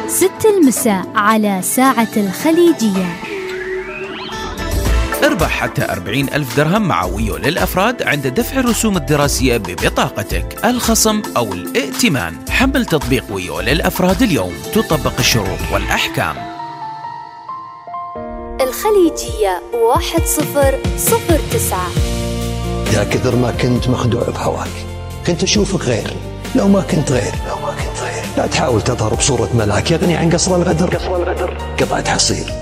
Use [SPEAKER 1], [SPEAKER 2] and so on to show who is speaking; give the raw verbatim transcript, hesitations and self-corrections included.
[SPEAKER 1] ست المساء على ساعة الخليجية.
[SPEAKER 2] اربح حتى أربعين ألف درهم مع ويو للأفراد عند دفع الرسوم الدراسية ببطاقتك، الخصم أو الائتمان. حمل تطبيق ويو للأفراد اليوم، تطبق الشروط والأحكام.
[SPEAKER 1] الخليجية واحد صفر صفر تسعة.
[SPEAKER 3] يا كثر ما كنت مخدوع بهواك، كنت أشوفك غير. لو ما كنت غير لو ما كنت غير لا تحاول تظهر بصورة ملاك يغني عن قصر الغدر. قصر الغدر قطعة حصير